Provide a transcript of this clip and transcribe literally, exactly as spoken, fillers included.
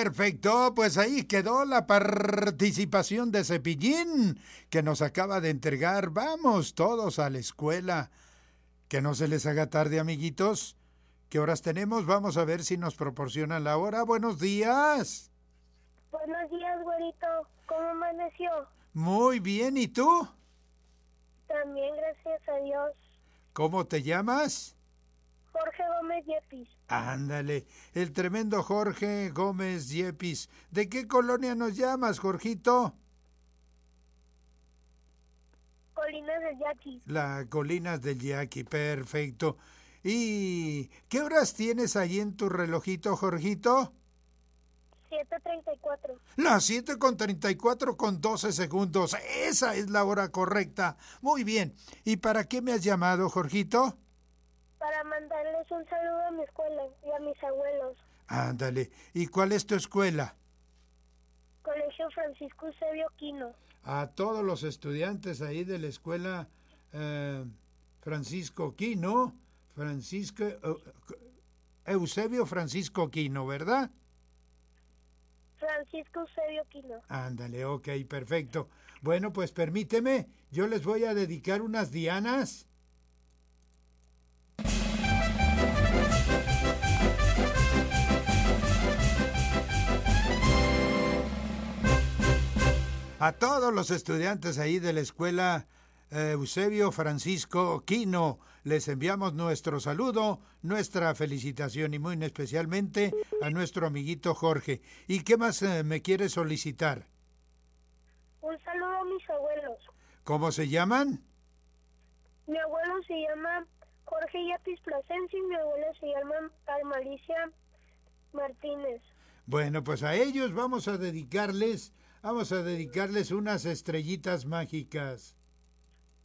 Perfecto, pues ahí quedó la participación de Cepillín, que nos acaba de entregar. Vamos todos a la escuela. Que no se les haga tarde, amiguitos. ¿Qué horas tenemos? Vamos a ver si nos proporcionan la hora. Buenos días. Buenos días, güerito. ¿Cómo amaneció? Muy bien, ¿y tú? También, gracias a Dios. ¿Cómo te llamas? Jorge Gómez Yepis. Ándale, el tremendo Jorge Gómez Yepis. ¿De qué colonia nos llamas, Jorgito? Colinas del Yaqui. La Colinas del Yaqui, perfecto. ¿Y qué horas tienes ahí en tu relojito, Jorgito? siete treinta y cuatro. Las siete con treinta y cuatro con doce segundos. Esa es la hora correcta. Muy bien. ¿Y para qué me has llamado, Jorgito? Para mandarles un saludo a mi escuela y a mis abuelos. Ándale. ¿Y cuál es tu escuela? Colegio Francisco Eusebio Quino. A todos los estudiantes ahí de la escuela eh, Francisco Quino, Francisco Eusebio Francisco Quino, ¿verdad? Francisco Eusebio Quino. Ándale, ok, perfecto. Bueno, pues permíteme, yo les voy a dedicar unas dianas. A todos los estudiantes ahí de la escuela eh, Eusebio Francisco Quino, les enviamos nuestro saludo, nuestra felicitación y muy especialmente a nuestro amiguito Jorge. ¿Y qué más eh, me quiere solicitar? Un saludo a mis abuelos. ¿Cómo se llaman? Mi abuelo se llama Jorge Yepis Plasencia y mi abuela se llama Almalicia Martínez. Bueno, pues a ellos vamos a dedicarles, vamos a dedicarles unas estrellitas mágicas.